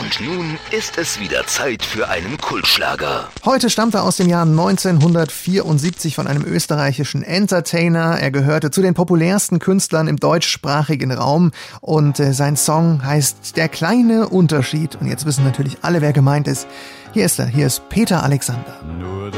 Und nun ist es wieder Zeit für einen Kultschlager. Heute stammt er aus dem Jahr 1974 von einem österreichischen Entertainer. Er gehörte zu den populärsten Künstlern im deutschsprachigen Raum und sein Song heißt Der kleine Unterschied. Und jetzt wissen natürlich alle, wer gemeint ist. Hier ist er, hier ist Peter Alexander.